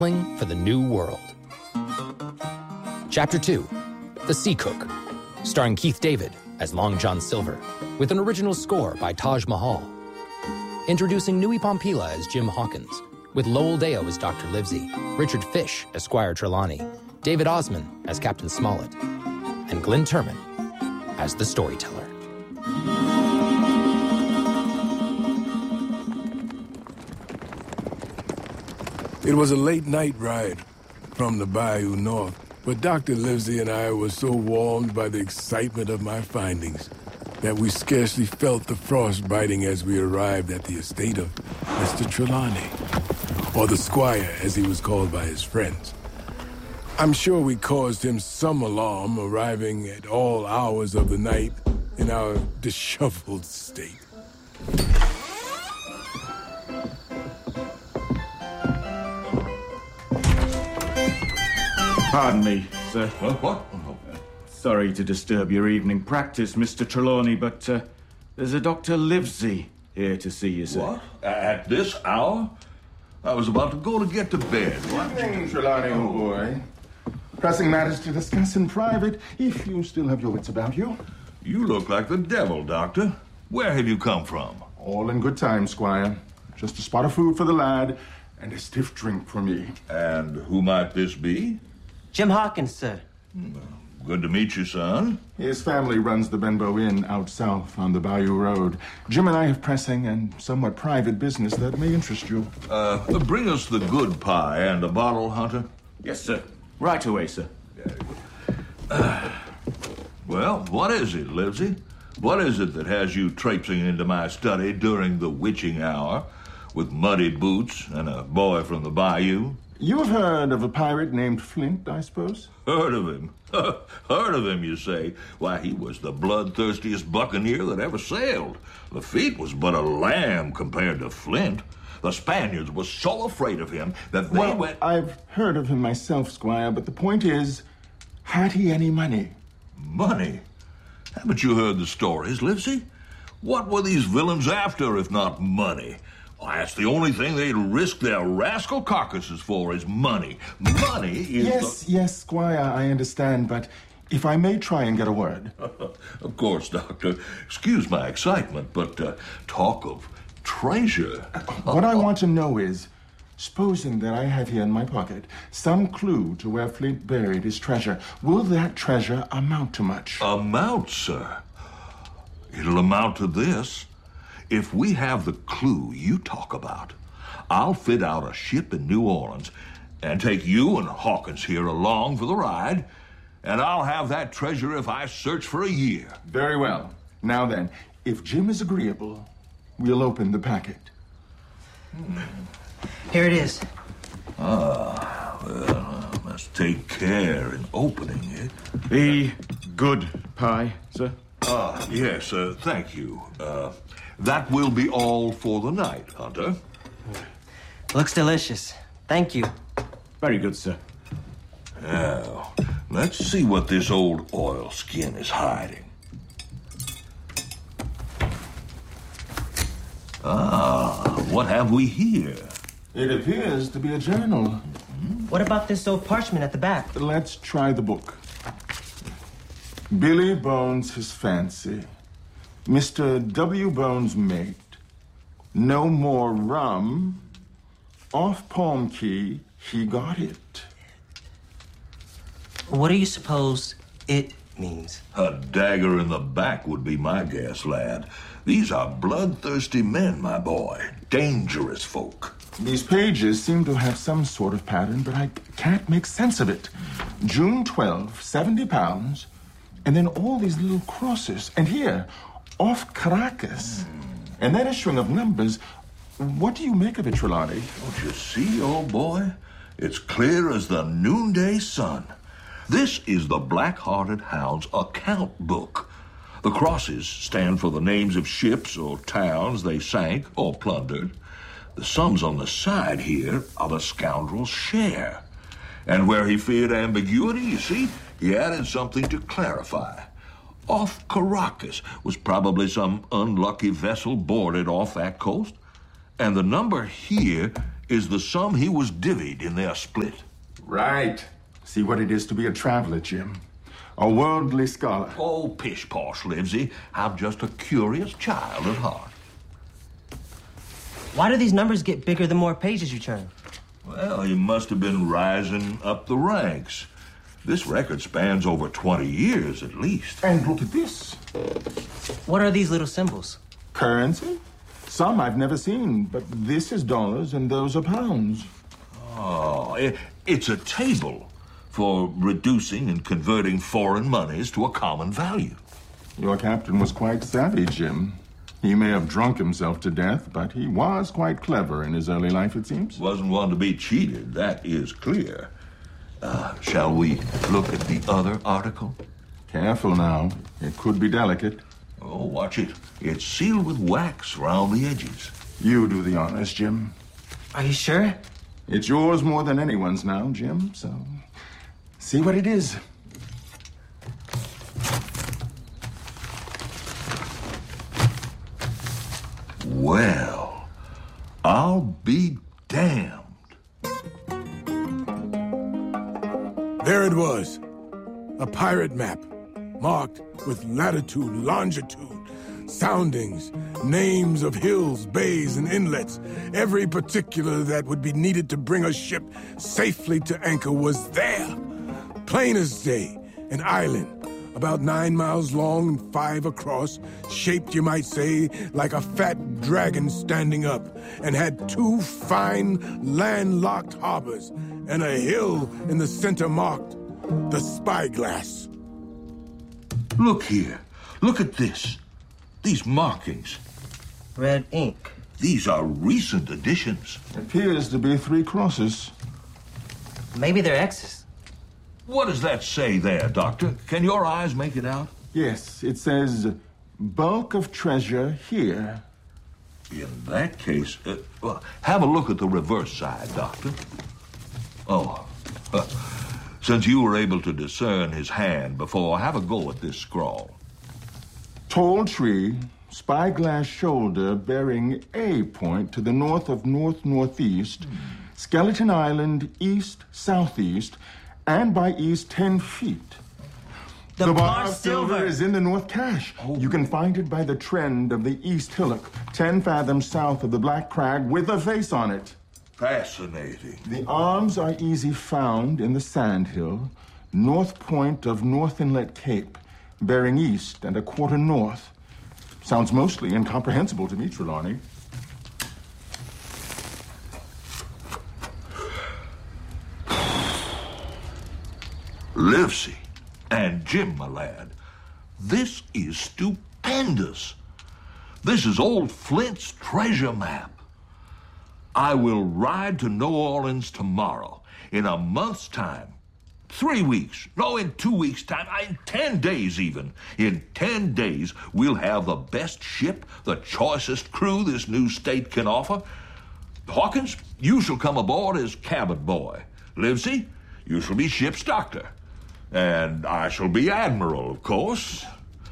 for the New World. Chapter 2, The Sea Cook, starring Keith David as Long John Silver, with an original score by Taj Mahal. Introducing Nui Pompila as Jim Hawkins, with Lowell Deo as Dr. Livesey, Richard Fish as Squire Trelawney, David Osmond as Captain Smollett, and Glenn Turman as the storyteller. It was a late night ride from the bayou north, but Dr. Livesey and I were so warmed by the excitement of my findings that we scarcely felt the frost biting as we arrived at the estate of Mr. Trelawney, or the Squire as he was called by his friends. I'm sure we caused him some alarm arriving at all hours of the night in our disheveled state. Pardon me, sir. What? Sorry to disturb your evening practice, Mr. Trelawney, but there's a Dr. Livesey here to see you, sir. What? At this hour? I was about to go to get to bed. Good evening, Trelawney, old boy. Pressing matters to discuss in private, if you still have your wits about you. You look like the devil, Doctor. Where have you come from? All in good time, Squire. Just a spot of food for the lad and a stiff drink for me. And who might this be? Jim Hawkins, sir. Good to meet you, son. His family runs the Benbow Inn out south on the Bayou Road. Jim and I have pressing and somewhat private business that may interest you. Bring us the good pie and a bottle, Hunter. Yes, sir. Right away, sir. Well, what is it, Livesey? What is it that has you traipsing into my study during the witching hour with muddy boots and a boy from the bayou? You have heard of a pirate named Flint, I suppose? Heard of him? Heard of him, you say? Why, he was the bloodthirstiest buccaneer that ever sailed. Lafitte was but a lamb compared to Flint. The Spaniards were so afraid of him that they went... I've heard of him myself, Squire, but the point is, had he any money? Money? Haven't you heard the stories, Livesey? What were these villains after if not money? Why, that's the only thing they'd risk their rascal carcasses for is money. Money is Yes, Squire, I understand, but if I may try and get a word. Of course, Doctor. Excuse my excitement, but talk of treasure. What I want to know is, supposing that I have here in my pocket some clue to where Flint buried his treasure, will that treasure amount to much? Amount, sir? It'll amount to this. If we have the clue you talk about, I'll fit out a ship in New Orleans and take you and Hawkins here along for the ride, and I'll have that treasure if I search for a year. Very well. Now then, if Jim is agreeable, we'll open the packet. Here it is. Well, I must take care in opening it. The good pie, sir. Yes, thank you. That will be all for the night, Hunter. Looks delicious. Thank you. Very good, sir. Now, let's see what this old oilskin is hiding. What have we here? It appears to be a journal. What about this old parchment at the back? Let's try the book. Billy Bones his fancy. Mr. W. Bones' mate. No more rum. Off Palm Key, he got it. What do you suppose it means? A dagger in the back would be my guess, lad. These are bloodthirsty men, my boy. Dangerous folk. These pages seem to have some sort of pattern, but I can't make sense of it. June 12, 70 pounds, and then all these little crosses. And here, off Caracas. And then a string of numbers. What do you make of it, Trelawney? Don't you see, old boy? It's clear as the noonday sun. This is the Black-Hearted Hound's account book. The crosses stand for the names of ships or towns they sank or plundered. The sums on the side here are the scoundrel's share. And where he feared ambiguity, you see, he added something to clarify. Off Caracas was probably some unlucky vessel boarded off that coast. And the number here is the sum he was divvied in their split. Right. See what it is to be a traveler, Jim. A worldly scholar. Oh, pish-posh, Livesey. I'm just a curious child at heart. Why do these numbers get bigger the more pages you turn? Well, he must have been rising up the ranks. This record spans over 20 years at least. And look at this. What are these little symbols? Currency? Some I've never seen, but this is dollars and those are pounds. Oh, it's a table for reducing and converting foreign monies to a common value. Your captain was quite savvy, Jim. He may have drunk himself to death, but he was quite clever in his early life, it seems. Wasn't one to be cheated, that is clear. Shall we look at the other article? Careful now. It could be delicate. Oh, watch it. It's sealed with wax around the edges. You do the honors, Jim. Are you sure? It's yours more than anyone's now, Jim, so see what it is. Well, I'll be damned. There it was. A pirate map, marked with latitude, longitude, soundings, names of hills, bays, and inlets. Every particular that would be needed to bring a ship safely to anchor was there. Plain as day, an island, about 9 miles long and 5 across, shaped, you might say, like a fat dragon standing up, and had 2 fine landlocked harbors, and a hill in the center marked the Spyglass. Look here. Look at this. These markings. Red ink. These are recent additions. Appears to be 3 crosses. Maybe they're X's. What does that say there, Doctor? Can your eyes make it out? Yes, it says, bulk of treasure here. In that case, well, have a look at the reverse side, Doctor. Oh, since you were able to discern his hand before, have a go at this scrawl. Tall tree, spyglass shoulder bearing A point to the north of north-northeast, Skeleton Island east-southeast, and by east 10 feet. The bar of silver is in the North Cache. Oh. You can find it by the trend of the east hillock, 10 fathoms south of the Black Crag, with a face on it. Fascinating. The arms are easy found in the sandhill, north point of North Inlet Cape, bearing east and a quarter north. Sounds mostly incomprehensible to me, Trelawney. Livesey and Jim, my lad, this is stupendous. This is old Flint's treasure map. I will ride to New Orleans tomorrow. In a month's time. 3 weeks. No, in 2 weeks' time. In 10 days, even. In 10 days, we'll have the best ship, the choicest crew this new state can offer. Hawkins, you shall come aboard as cabin boy. Livesey, you shall be ship's doctor. And I shall be admiral, of course.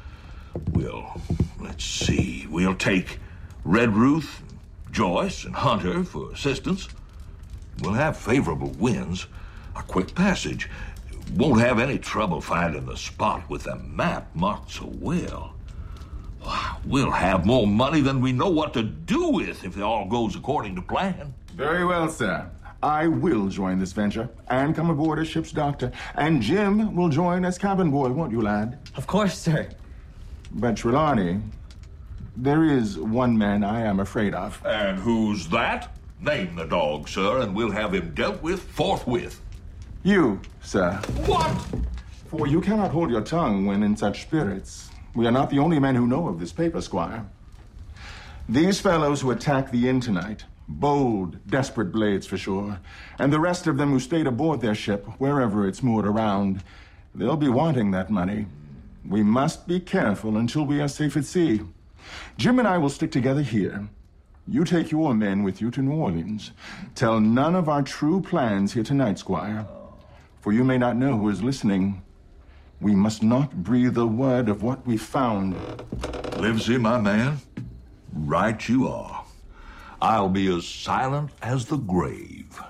Let's see. We'll take Red Ruth, Joyce, and Hunter for assistance. We'll have favorable winds, a quick passage. Won't have any trouble finding the spot with the map marked so well. We'll have more money than we know what to do with if it all goes according to plan. Very well, sir. I will join this venture and come aboard as ship's doctor. And Jim will join as cabin boy, won't you, lad? Of course, sir. But, Trelawney, there is one man I am afraid of. And who's that? Name the dog, sir, and we'll have him dealt with forthwith. You, sir. What? For you cannot hold your tongue when in such spirits. We are not the only men who know of this paper, Squire. These fellows who attacked the inn tonight, bold, desperate blades for sure, and the rest of them who stayed aboard their ship, wherever it's moored around, they'll be wanting that money. We must be careful until we are safe at sea. Jim and I will stick together here. You take your men with you to New Orleans. Tell none of our true plans here tonight, Squire. For you may not know who is listening. We must not breathe a word of what we found. Livesey, my man, right you are. I'll be as silent as the grave.